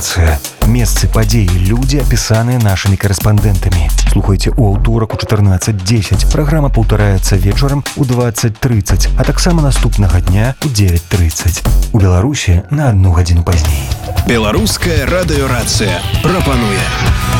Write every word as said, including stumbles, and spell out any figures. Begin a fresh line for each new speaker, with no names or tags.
радыёрацыя. Месцы, падзеі, людзі, апісаныя нашымі карэспандэнтамі. Слухайце ў аўторак у чатырнаццаць дзесяць. Праграма паўтараецца вечарам у дваццаць трыццаць, а таксама наступнага дня у дзевяць трыццаць. У Беларусі на адну гадзіну пазней.
Беларуская радыёрацыя прапануе.